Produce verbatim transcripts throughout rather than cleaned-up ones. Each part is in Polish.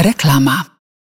Reklama.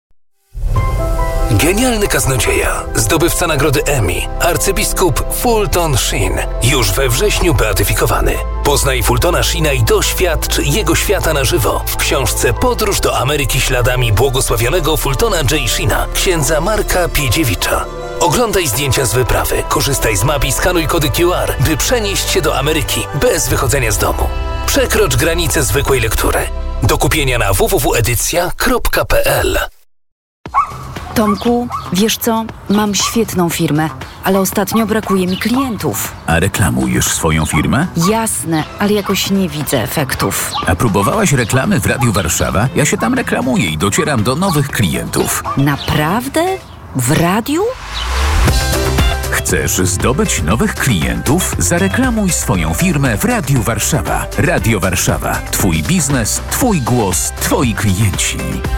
Genialny kaznodzieja, zdobywca nagrody Emmy, arcybiskup Fulton Sheen, już we wrześniu beatyfikowany. Poznaj Fultona Sheena i doświadcz jego świata na żywo w książce Podróż do Ameryki śladami błogosławionego Fultona J. Sheena, księdza Marka Piedziewicza. Oglądaj zdjęcia z wyprawy, korzystaj z map i skanuj kody Q R, by przenieść się do Ameryki bez wychodzenia z domu. Przekrocz granicę zwykłej lektury. Do kupienia na w w w kropka edycja kropka p l. Tomku, wiesz co? Mam świetną firmę, ale ostatnio brakuje mi klientów. A reklamujesz swoją firmę? Jasne, ale jakoś nie widzę efektów. A próbowałaś reklamy w Radiu Warszawa? Ja się tam reklamuję i docieram do nowych klientów. Naprawdę? W radiu? Chcesz zdobyć nowych klientów? Zareklamuj swoją firmę w Radiu Warszawa. Radio Warszawa. Twój biznes, twój głos, twoi klienci.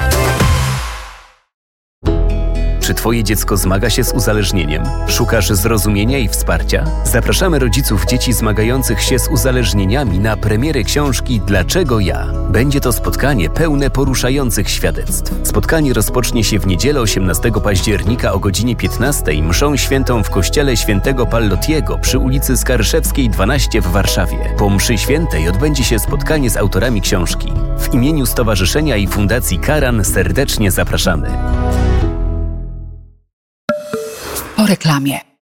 Czy twoje dziecko zmaga się z uzależnieniem? Szukasz zrozumienia i wsparcia? Zapraszamy rodziców dzieci zmagających się z uzależnieniami na premierę książki Dlaczego ja? Będzie to spotkanie pełne poruszających świadectw. Spotkanie rozpocznie się w niedzielę osiemnastego października o godzinie piętnastej mszą świętą w kościele świętego Pallotiego przy ulicy Skarszewskiej dwanaście w Warszawie. Po mszy świętej odbędzie się spotkanie z autorami książki. W imieniu Stowarzyszenia i Fundacji Karan serdecznie zapraszamy. Po reklamie.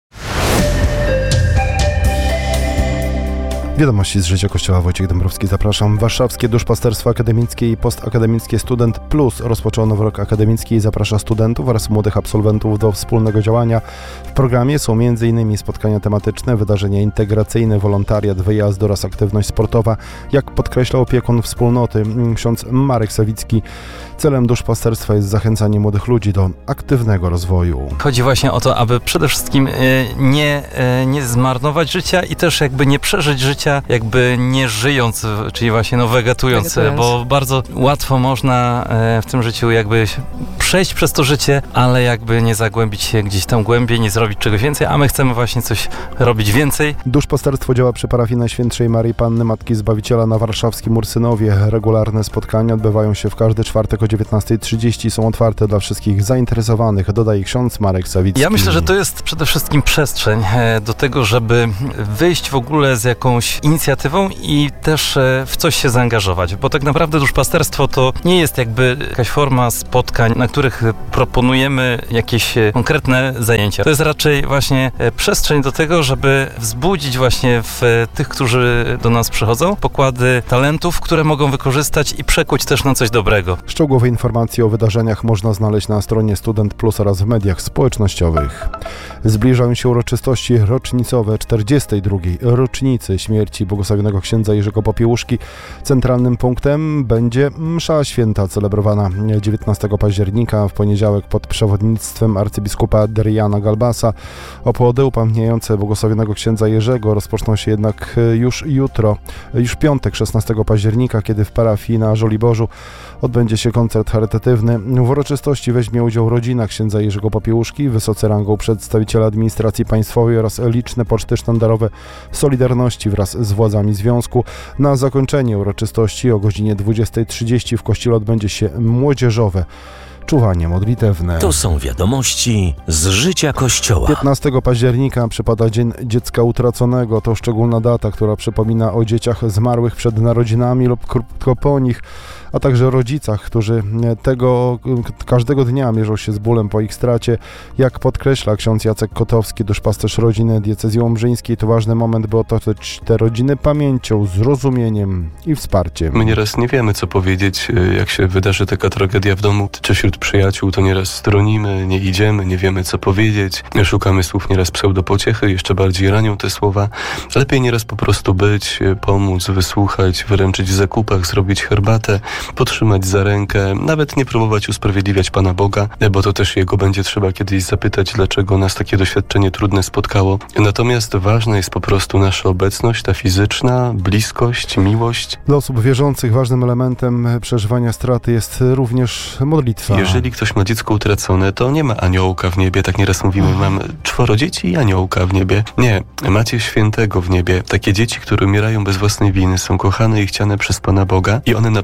Wiadomości z życia Kościoła. Wojciech Dąbrowski, zapraszam. Warszawskie Duszpasterstwo Akademickie i Postakademickie Student Plus rozpoczęło nowy rok akademicki i zaprasza studentów oraz młodych absolwentów do wspólnego działania. W programie są między innymi spotkania tematyczne, wydarzenia integracyjne, wolontariat, wyjazd oraz aktywność sportowa. Jak podkreśla opiekun wspólnoty, ksiądz Marek Sawicki, celem duszpasterstwa jest zachęcanie młodych ludzi do aktywnego rozwoju. Chodzi właśnie o to, aby przede wszystkim nie, nie zmarnować życia i też jakby nie przeżyć życia jakby nie żyjąc, czyli właśnie no wegetując, wegetując, bo bardzo łatwo można w tym życiu jakby przejść przez to życie, ale jakby nie zagłębić się gdzieś tam głębiej, nie zrobić czegoś więcej, a my chcemy właśnie coś robić więcej. Duszpasterstwo działa przy parafii Najświętszej Maryi Panny Matki Zbawiciela na warszawskim Ursynowie. Regularne spotkania odbywają się w każdy czwartek o dziewiętnasta trzydzieści. Są otwarte dla wszystkich zainteresowanych, dodaje ksiądz Marek Sawicki. Ja myślę, że to jest przede wszystkim przestrzeń do tego, żeby wyjść w ogóle z jakąś inicjatywą i też w coś się zaangażować, bo tak naprawdę duszpasterstwo to nie jest jakby jakaś forma spotkań, na których proponujemy jakieś konkretne zajęcia. To jest raczej właśnie przestrzeń do tego, żeby wzbudzić właśnie w tych, którzy do nas przychodzą, pokłady talentów, które mogą wykorzystać i przekuć też na coś dobrego. Szczegółowe informacje o wydarzeniach można znaleźć na stronie Student Plus oraz w mediach społecznościowych. Zbliżają się uroczystości rocznicowe czterdziestej drugiej rocznicy śmierci błogosławionego księdza Jerzego Popiełuszki. Centralnym punktem będzie msza święta celebrowana dziewiętnastego października w poniedziałek pod przewodnictwem arcybiskupa Adriana Galbasa. Obchody upamiętniające błogosławionego księdza Jerzego rozpoczną się jednak już jutro, już piątek szesnastego października, kiedy w parafii na Żoliborzu odbędzie się koncert charytatywny. W uroczystości weźmie udział rodzina księdza Jerzego Popiełuszki, wysoce rangą przedstawiciele administracji państwowej oraz liczne poczty sztandarowe Solidarności wraz z władzami związku. Na zakończenie uroczystości o godzinie dwudziestej trzydzieści w kościele odbędzie się młodzieżowe czuwanie modlitewne. To są wiadomości z życia Kościoła. piętnastego października przypada Dzień Dziecka Utraconego. To szczególna data, która przypomina o dzieciach zmarłych przed narodzinami lub krótko po nich, a także rodzicach, którzy tego każdego dnia mierzą się z bólem po ich stracie. Jak podkreśla ksiądz Jacek Kotowski, duszpasterz rodziny diecezji łomżyńskiej, to ważny moment, by otoczyć te rodziny pamięcią, zrozumieniem i wsparciem. My nieraz nie wiemy, co powiedzieć, jak się wydarzy taka tragedia w domu, czy wśród przyjaciół, to nieraz stronimy, nie idziemy, nie wiemy, co powiedzieć. Szukamy słów nieraz pseudopociechy, jeszcze bardziej ranią te słowa. Lepiej nieraz po prostu być, pomóc, wysłuchać, wyręczyć w zakupach, zrobić herbatę, podtrzymać za rękę, nawet nie próbować usprawiedliwiać Pana Boga, bo to też Jego będzie trzeba kiedyś zapytać, dlaczego nas takie doświadczenie trudne spotkało. Natomiast ważna jest po prostu nasza obecność, ta fizyczna, bliskość, miłość. Dla osób wierzących ważnym elementem przeżywania straty jest również modlitwa. Jeżeli ktoś ma dziecko utracone, to nie ma aniołka w niebie, tak nieraz mówimy, Aha. mam czworo dzieci i aniołka w niebie. Nie, macie świętego w niebie. Takie dzieci, które umierają bez własnej winy, są kochane i chciane przez Pana Boga i one na pewno patrzą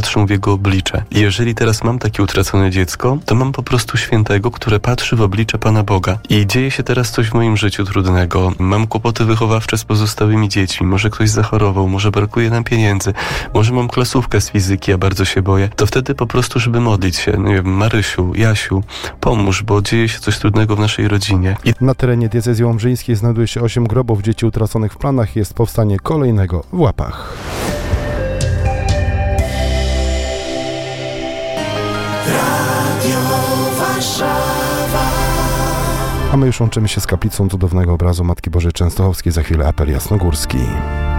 patrzą w jego oblicze. I jeżeli teraz mam takie utracone dziecko, to mam po prostu świętego, które patrzy w oblicze Pana Boga. I dzieje się teraz coś w moim życiu trudnego. Mam kłopoty wychowawcze z pozostałymi dziećmi. Może ktoś zachorował, może brakuje nam pieniędzy, może mam klasówkę z fizyki, a bardzo się boję. To wtedy po prostu, żeby modlić się, nie wiem, Marysiu, Jasiu, pomóż, bo dzieje się coś trudnego w naszej rodzinie. I na terenie diecezji łomżyńskiej znajduje się osiem grobów dzieci utraconych w planach. Jest powstanie kolejnego w Łapach. Radio Warszawa. A my już łączymy się z kaplicą cudownego obrazu Matki Bożej Częstochowskiej. Za chwilę apel jasnogórski.